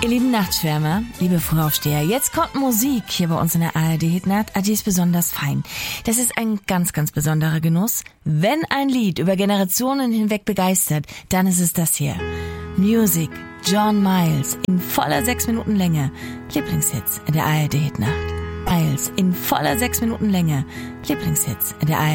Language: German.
Ihr lieben Nachtschwärmer, liebe Frühaufsteher, jetzt kommt Musik hier bei uns in der ARD-Hitnacht. Die ist besonders fein. Das ist ein ganz, ganz besonderer Genuss. Wenn ein Lied über Generationen hinweg begeistert, dann ist es das hier. Music, John Miles, in voller 6 Minuten Länge. Lieblingshits in der ARD-Hitnacht. Miles, in voller 6 Minuten Länge. Lieblingshits in der ARD.